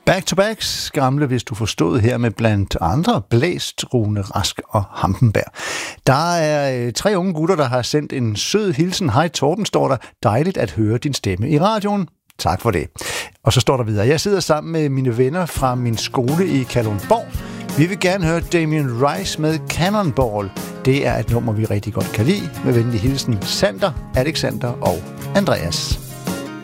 Back to Backs, gamle, hvis du forstod, her med blandt andre Blæst, Rune Rask og Hampenberg. Der er 3 unge gutter, der har sendt en sød hilsen. Hej Torben, står der. Dejligt at høre din stemme i radioen. Tak for det. Og så står der videre. Jeg sidder sammen med mine venner fra min skole i Kalundborg. Vi vil gerne høre Damien Rice med Cannonball. Det er et nummer, vi rigtig godt kan lide. Med venlig hilsen Sander, Alexander og Andreas.